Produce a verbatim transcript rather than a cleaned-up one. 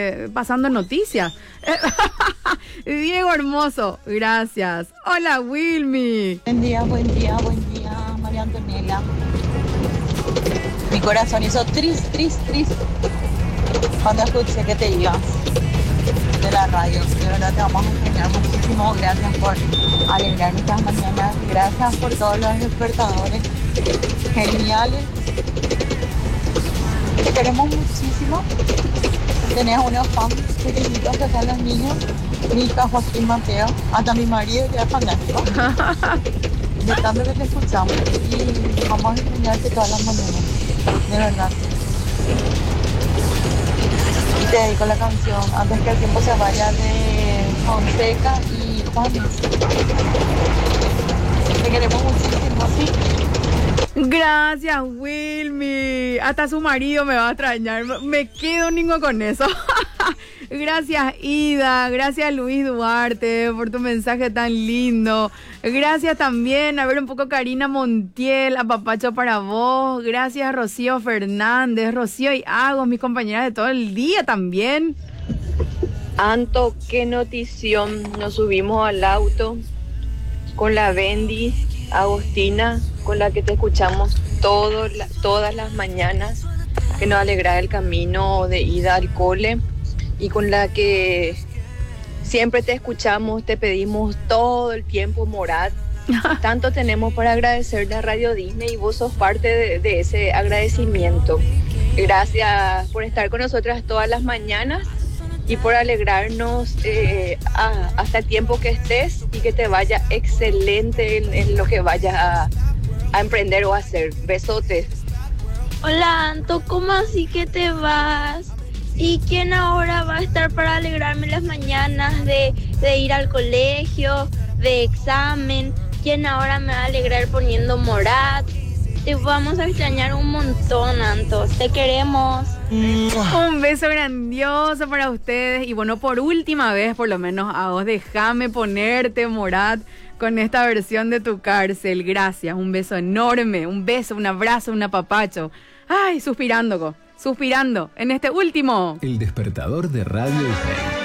eh, pasando noticias. Diego Hermoso, gracias. Hola, Wilmy. Buen día, buen día, buen día, María Antonella. Mi corazón hizo tris, tris, tris cuando escuché que te ibas de la radio. De verdad te vamos a extrañar muchísimo. Gracias por alegrar nuestras mañanas. Gracias por todos los despertadores geniales. Te queremos muchísimo. Tenés unos fans pequeñitos que son los niños. Mica, Joaquín, Mateo. Hasta mi marido ya es fanático. De tanto que te escuchamos. Y vamos a extrañarte todas las mañanas. De verdad. Y te dedico la canción Antes que el tiempo se vaya de Fonseca y Juanes. Te queremos muchísimo, ¿sí? Gracias, Wilmy. Hasta su marido me va a extrañar. Me quedo ningo con eso. Gracias, Ida. Gracias, Luis Duarte, por tu mensaje tan lindo. Gracias también, a ver un poco, Karina Montiel, apapacho para vos. Gracias, Rocío Fernández, Rocío y Agos, mis compañeras de todo el día también. Anto, qué notición. Nos subimos al auto con la Bendy, Agostina, con la que te escuchamos todo, la, todas las mañanas, que nos alegra el camino de ida al cole, y con la que siempre te escuchamos, te pedimos todo el tiempo, Morat. Tanto tenemos para agradecerle a Radio Disney y vos sos parte de, de ese agradecimiento. Gracias por estar con nosotras todas las mañanas y por alegrarnos eh, a, hasta el tiempo que estés, y que te vaya excelente en, en lo que vayas a, a emprender o a hacer. Besotes. Hola, Anto, ¿cómo así que te vas? ¿Y quién ahora va a estar para alegrarme las mañanas de, de ir al colegio, de examen? ¿Quién ahora me va a alegrar poniendo Morat? Te vamos a extrañar un montón, Anto. Te queremos. Un beso grandioso para ustedes. Y bueno, por última vez, por lo menos a vos, déjame ponerte Morat con esta versión de Tu Cárcel. Gracias, un beso enorme. Un beso, un abrazo, un apapacho. Ay, suspirando, suspirando en este último. El despertador de Radio Disney.